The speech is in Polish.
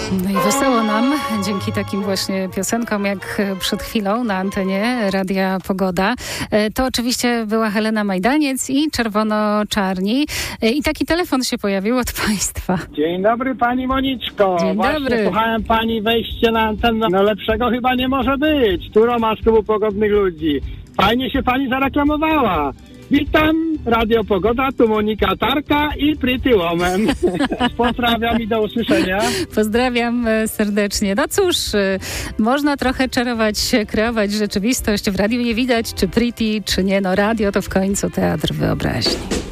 No i wesoło nam dzięki takim właśnie piosenkom jak przed chwilą na antenie Radia Pogoda. To oczywiście była Helena Majdaniec i Czerwono-Czarni. I taki telefon się pojawił od Państwa. Dzień dobry Pani Moniczko. Dzień Właśnie dobry. Słuchałem Pani wejście na antenę. No lepszego chyba nie może być. Tu Roma z klubu Pogodnych Ludzi. Fajnie się Pani zareklamowała. Witam, Radio Pogoda, tu Monika Tarka i Pretty Woman. Pozdrawiam i do usłyszenia. Pozdrawiam serdecznie. No cóż, można trochę czarować, kreować rzeczywistość. W radiu nie widać, czy pretty, czy nie. No radio to w końcu teatr wyobraźni.